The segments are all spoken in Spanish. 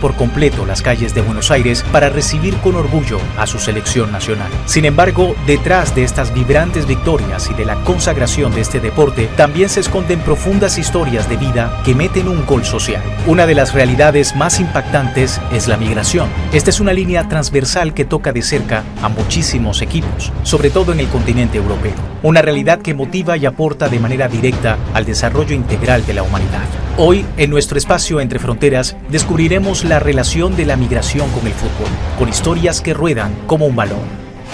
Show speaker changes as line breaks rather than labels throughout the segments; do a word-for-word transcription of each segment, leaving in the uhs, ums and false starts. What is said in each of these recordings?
por completo las calles de Buenos Aires para recibir con orgullo a su selección nacional. Sin embargo, detrás de estas vibrantes victorias y de la consagración de este deporte, también se esconden profundas historias de vida que meten un gol social. Una de las realidades más impactantes es la migración. Esta es una línea transversal que toca de cerca a muchísimos equipos, sobre todo en el continente europeo. Una realidad que motiva y aporta de manera directa al desarrollo integral de la humanidad. Hoy, en nuestro espacio Entre Fronteras, descubriremos la relación de la migración con el fútbol, con historias que ruedan como un balón.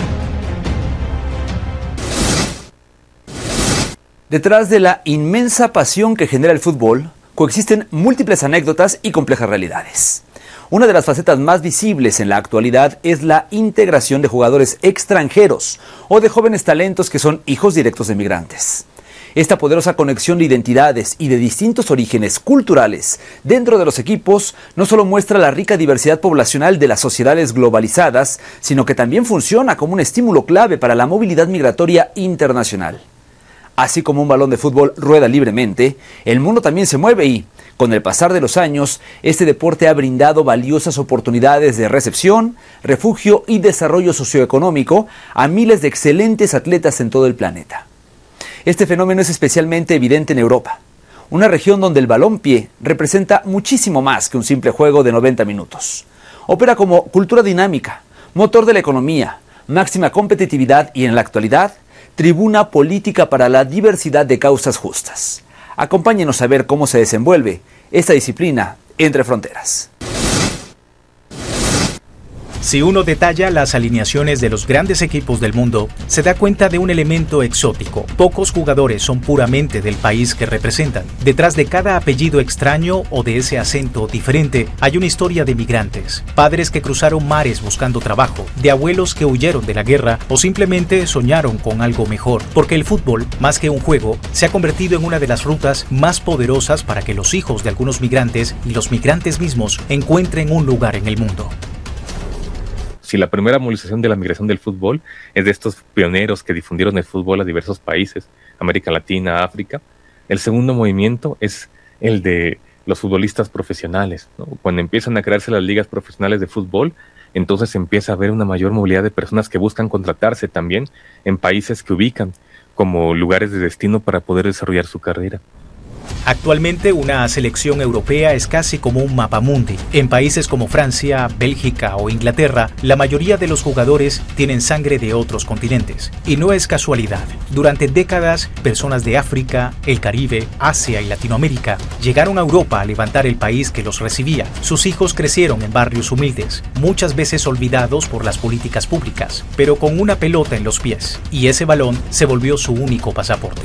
Detrás de la inmensa pasión que genera el fútbol, coexisten múltiples anécdotas y complejas realidades. Una de las facetas más visibles en la actualidad es la integración de jugadores extranjeros o de jóvenes talentos que son hijos directos de migrantes. Esta poderosa conexión de identidades y de distintos orígenes culturales dentro de los equipos no solo muestra la rica diversidad poblacional de las sociedades globalizadas, sino que también funciona como un estímulo clave para la movilidad migratoria internacional. Así como un balón de fútbol rueda libremente, el mundo también se mueve y, con el pasar de los años, este deporte ha brindado valiosas oportunidades de recepción, refugio y desarrollo socioeconómico a miles de excelentes atletas en todo el planeta. Este fenómeno es especialmente evidente en Europa, una región donde el balompié representa muchísimo más que un simple juego de noventa minutos. Opera como cultura dinámica, motor de la economía, máxima competitividad y, en la actualidad, tribuna política para la diversidad de causas justas. Acompáñenos a ver cómo se desenvuelve esta disciplina entre fronteras.
Si uno detalla las alineaciones de los grandes equipos del mundo, se da cuenta de un elemento exótico. Pocos jugadores son puramente del país que representan. Detrás de cada apellido extraño o de ese acento diferente, hay una historia de migrantes, padres que cruzaron mares buscando trabajo, de abuelos que huyeron de la guerra o simplemente soñaron con algo mejor, porque el fútbol, más que un juego, se ha convertido en una de las rutas más poderosas para que los hijos de algunos migrantes y los migrantes mismos encuentren un lugar en el mundo.
Si la primera movilización de la migración del fútbol es de estos pioneros que difundieron el fútbol a diversos países, América Latina, África, el segundo movimiento es el de los futbolistas profesionales, ¿no? Cuando empiezan a crearse las ligas profesionales de fútbol, entonces empieza a haber una mayor movilidad de personas que buscan contratarse también en países que ubican como lugares de destino para poder desarrollar su carrera.
Actualmente una selección europea es casi como un mapamundi. En países como Francia, Bélgica o Inglaterra, la mayoría de los jugadores tienen sangre de otros continentes. Y no es casualidad. Durante décadas, personas de África, el Caribe, Asia y Latinoamérica llegaron a Europa a levantar el país que los recibía. Sus hijos crecieron en barrios humildes, muchas veces olvidados por las políticas públicas, pero con una pelota en los pies. Y ese balón se volvió su único pasaporte.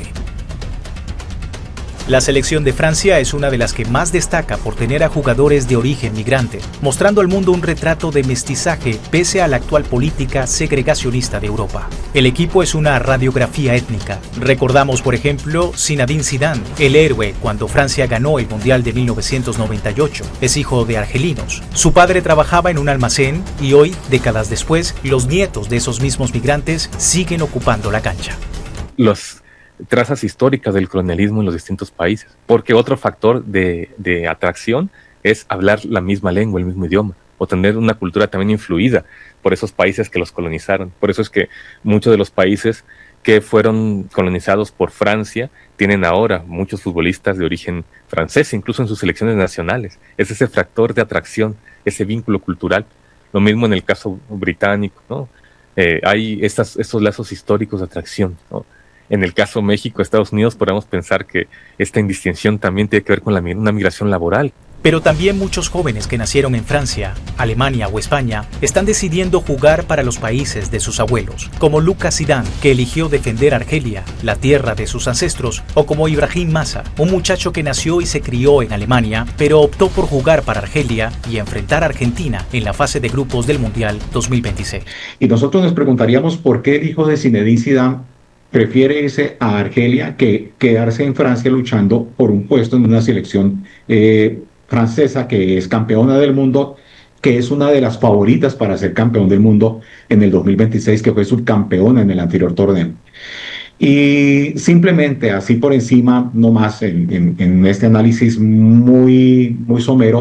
La selección de Francia es una de las que más destaca por tener a jugadores de origen migrante, mostrando al mundo un retrato de mestizaje pese a la actual política segregacionista de Europa. El equipo es una radiografía étnica. Recordamos, por ejemplo, Zinedine Zidane, el héroe cuando Francia ganó el Mundial de mil novecientos noventa y ocho. Es hijo de argelinos. Su padre trabajaba en un almacén y hoy, décadas después, los nietos de esos mismos migrantes siguen ocupando la cancha.
Los trazas históricas del colonialismo en los distintos países, porque otro factor de, de atracción es hablar la misma lengua, el mismo idioma, o tener una cultura también influida por esos países que los colonizaron. Por eso es que muchos de los países que fueron colonizados por Francia tienen ahora muchos futbolistas de origen francés, incluso en sus selecciones nacionales. Es ese factor de atracción, ese vínculo cultural. Lo mismo en el caso británico, ¿no? Eh, hay estas, estos lazos históricos de atracción, ¿no? En el caso México, Estados Unidos, podemos pensar que esta indistinción también tiene que ver con la, una migración laboral.
Pero también muchos jóvenes que nacieron en Francia, Alemania o España están decidiendo jugar para los países de sus abuelos, como Lucas Zidane, que eligió defender Argelia, la tierra de sus ancestros, o como Ibrahim Massa, un muchacho que nació y se crió en Alemania, pero optó por jugar para Argelia y enfrentar a Argentina en la fase de grupos del Mundial dos mil veintiséis.
Y nosotros nos preguntaríamos por qué el hijo de Zinedine Zidane prefiere irse a Argelia que quedarse en Francia luchando por un puesto en una selección eh, francesa que es campeona del mundo, que es una de las favoritas para ser campeón del mundo en el dos mil veintiséis, que fue subcampeona en el anterior torneo. Y simplemente así por encima, no más en, en, en este análisis muy, muy somero,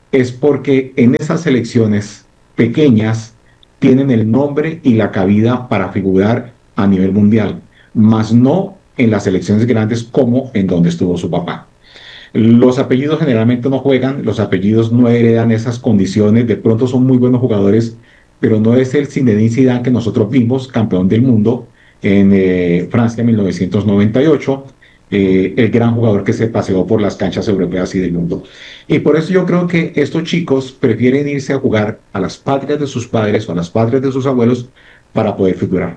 es porque en esas selecciones pequeñas tienen el nombre y la cabida para figurar a nivel mundial, más no en las selecciones grandes como en donde estuvo su papá. Los apellidos generalmente no juegan, los apellidos no heredan esas condiciones, de pronto son muy buenos jugadores, pero no es el Zinedine Zidane que nosotros vimos, campeón del mundo en eh, Francia en mil novecientos noventa y ocho, eh, el gran jugador que se paseó por las canchas europeas y del mundo. Y por eso yo creo que estos chicos prefieren irse a jugar a las patrias de sus padres o a las patrias de sus abuelos para poder figurar.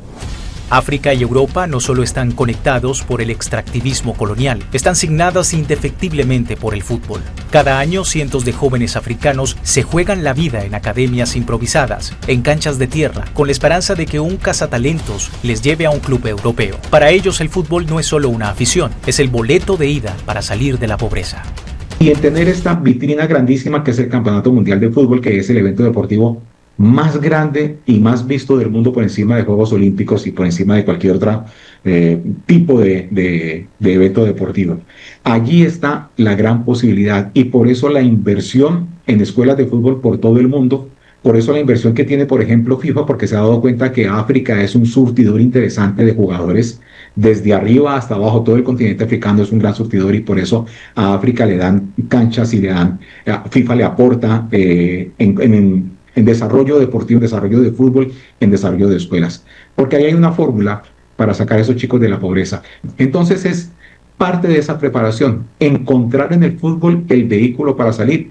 África y Europa no solo están conectados por el extractivismo colonial, están signadas indefectiblemente por el fútbol. Cada año cientos de jóvenes africanos se juegan la vida en academias improvisadas, en canchas de tierra, con la esperanza de que un cazatalentos les lleve a un club europeo. Para ellos el fútbol no es solo una afición, es el boleto de ida para salir de la pobreza.
Y en tener esta vitrina grandísima que es el Campeonato Mundial de Fútbol, que es el evento deportivo más grande y más visto del mundo por encima de Juegos Olímpicos y por encima de cualquier otro eh, tipo de, de, de evento deportivo. Allí está la gran posibilidad y por eso la inversión en escuelas de fútbol por todo el mundo, por eso la inversión que tiene, por ejemplo, FIFA, porque se ha dado cuenta que África es un surtidor interesante de jugadores, desde arriba hasta abajo, todo el continente africano es un gran surtidor y por eso a África le dan canchas y le dan, FIFA le aporta eh, en, en en desarrollo deportivo, en desarrollo de fútbol, en desarrollo de escuelas. Porque ahí hay una fórmula para sacar a esos chicos de la pobreza. Entonces es parte de esa preparación, encontrar en el fútbol el vehículo para salir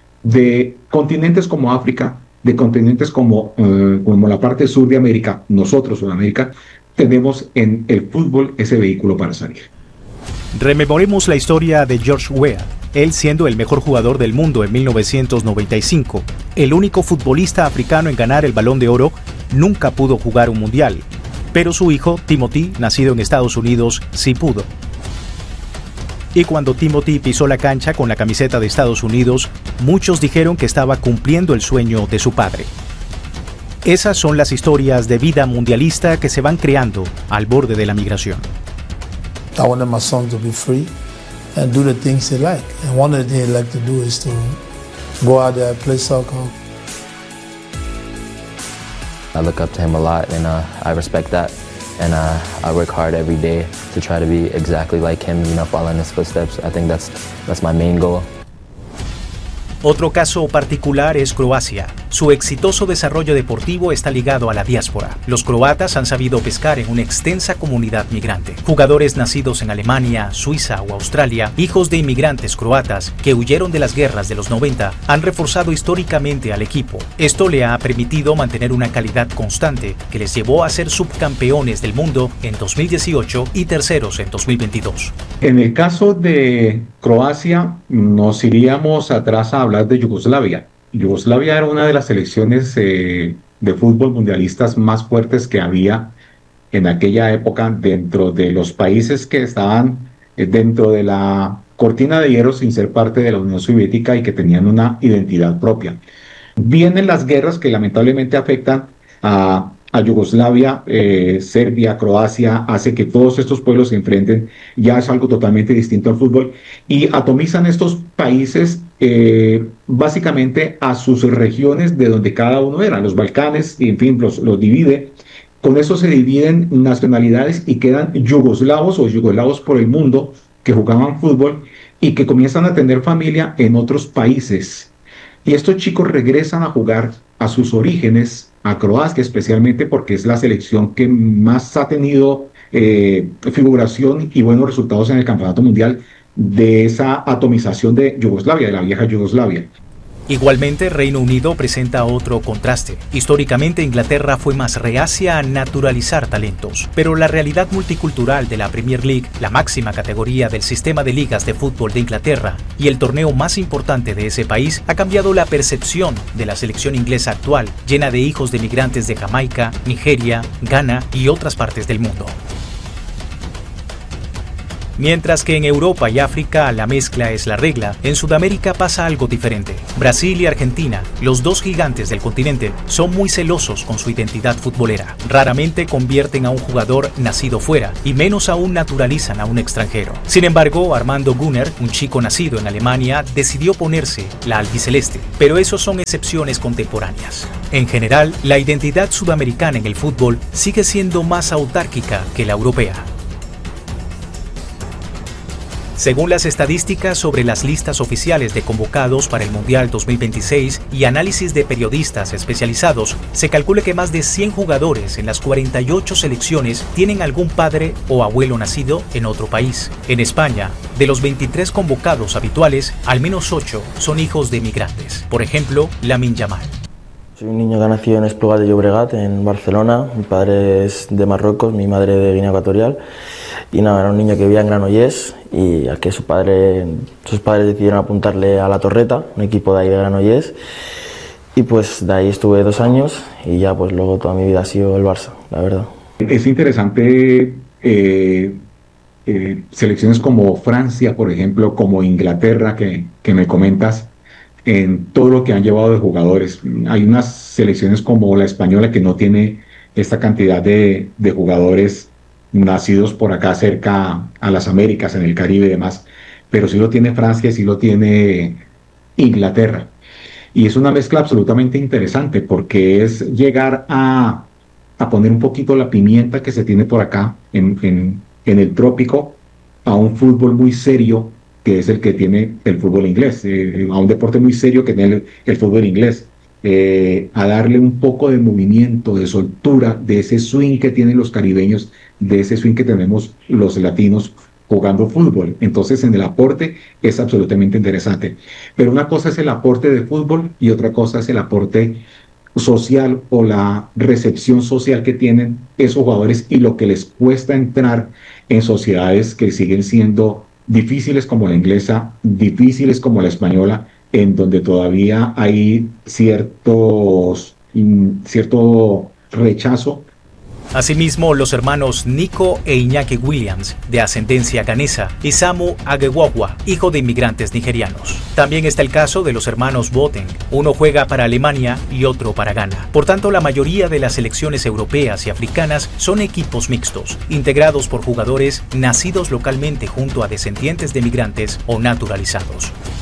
de continentes como África, de continentes como, eh, como la parte sur de América, nosotros, Sudamérica, tenemos en el fútbol ese vehículo para salir.
Rememoremos la historia de George Weah, él siendo el mejor jugador del mundo en mil novecientos noventa y cinco. El único futbolista africano en ganar el Balón de Oro, nunca pudo jugar un mundial, pero su hijo, Timothy, nacido en Estados Unidos, sí pudo. Y cuando Timothy pisó la cancha con la camiseta de Estados Unidos, muchos dijeron que estaba cumpliendo el sueño de su padre. Esas son las historias de vida mundialista que se van creando al borde de la migración.
I wanted my son to be free and do the things he like. And one of the things he like to do is to go out there and play soccer.
I look up to him a lot and uh, I respect that. And uh, I work hard every day to try to be exactly like him, you know, follow in his footsteps. I think that's, that's my main goal.
Otro caso particular es Croacia. Su exitoso desarrollo deportivo está ligado a la diáspora. Los croatas han sabido pescar en una extensa comunidad migrante. Jugadores nacidos en Alemania, Suiza o Australia, hijos de inmigrantes croatas que huyeron de las guerras de los noventa, han reforzado históricamente al equipo. Esto le ha permitido mantener una calidad constante que les llevó a ser subcampeones del mundo en dos mil dieciocho y terceros en dos mil veintidós.
En el caso de Croacia, nos iríamos atrás a hablar de Yugoslavia. Yugoslavia era una de las selecciones eh, de fútbol mundialistas más fuertes que había en aquella época dentro de los países que estaban eh, dentro de la cortina de hierro sin ser parte de la Unión Soviética y que tenían una identidad propia. Vienen las guerras que lamentablemente afectan a, a Yugoslavia, eh, Serbia, Croacia, hace que todos estos pueblos se enfrenten, ya es algo totalmente distinto al fútbol, y atomizan estos países eh, básicamente a sus regiones de donde cada uno era, los Balcanes, y en fin, los, los divide. Con eso se dividen nacionalidades y quedan yugoslavos o yugoslavos por el mundo que jugaban fútbol y que comienzan a tener familia en otros países. Y estos chicos regresan a jugar a sus orígenes, a Croacia especialmente, porque es la selección que más ha tenido eh, figuración y buenos resultados en el Campeonato Mundial de esa atomización de Yugoslavia, de la vieja Yugoslavia.
Igualmente, Reino Unido presenta otro contraste. Históricamente, Inglaterra fue más reacia a naturalizar talentos, pero la realidad multicultural de la Premier League, la máxima categoría del sistema de ligas de fútbol de Inglaterra y el torneo más importante de ese país, ha cambiado la percepción de la selección inglesa actual, llena de hijos de migrantes de Jamaica, Nigeria, Ghana y otras partes del mundo. Mientras que en Europa y África la mezcla es la regla, en Sudamérica pasa algo diferente. Brasil y Argentina, los dos gigantes del continente, son muy celosos con su identidad futbolera. Raramente convierten a un jugador nacido fuera y menos aún naturalizan a un extranjero. Sin embargo, Armando Gunner, un chico nacido en Alemania, decidió ponerse la albiceleste, pero esos son excepciones contemporáneas. En general, la identidad sudamericana en el fútbol sigue siendo más autárquica que la europea. Según las estadísticas sobre las listas oficiales de convocados para el Mundial dos mil veintiséis y análisis de periodistas especializados, se calcula que más de cien jugadores en las cuarenta y ocho selecciones tienen algún padre o abuelo nacido en otro país. En España, de los veintitrés convocados habituales, al menos ocho son hijos de migrantes. Por ejemplo, Lamine Yamal.
Soy un niño que ha nacido en Esplugas de Llobregat, en Barcelona. Mi padre es de Marruecos, mi madre de Guinea Ecuatorial. Y nada, era un niño que vivía en Granollers y al que su padre, sus padres decidieron apuntarle a La Torreta, un equipo de ahí de Granollers. Y pues de ahí estuve dos años y ya pues luego toda mi vida ha sido el Barça, la verdad.
Es interesante eh, eh, selecciones como Francia, por ejemplo, como Inglaterra, que, que me comentas, en todo lo que han llevado de jugadores. Hay unas selecciones como la española que no tiene esta cantidad de, de jugadores nacidos por acá cerca a las Américas, en el Caribe y demás, pero sí lo tiene Francia, sí lo tiene Inglaterra. Y es una mezcla absolutamente interesante porque es llegar a, a poner un poquito la pimienta que se tiene por acá en, en, en el trópico a un fútbol muy serio que es el que tiene el fútbol inglés, eh, a un deporte muy serio que tiene el, el fútbol inglés, eh, a darle un poco de movimiento, de soltura, de ese swing que tienen los caribeños, de ese swing que tenemos los latinos jugando fútbol. Entonces, en el aporte es absolutamente interesante. Pero una cosa es el aporte de fútbol y otra cosa es el aporte social o la recepción social que tienen esos jugadores y lo que les cuesta entrar en sociedades que siguen siendo difíciles como la inglesa, difíciles como la española, en donde todavía hay ciertos, cierto rechazo.
Asimismo, los hermanos Nico e Iñaki Williams, de ascendencia ganesa, y Samu Agewagwa, hijo de inmigrantes nigerianos. También está el caso de los hermanos Boateng, uno juega para Alemania y otro para Ghana. Por tanto, la mayoría de las selecciones europeas y africanas son equipos mixtos, integrados por jugadores nacidos localmente junto a descendientes de migrantes o naturalizados.